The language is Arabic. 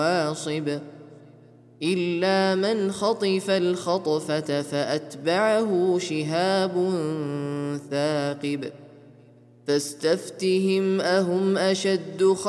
واصب إلا من خطف الخطفة فأتبعه شهاب ثاقب فاستفتهم أهم أشد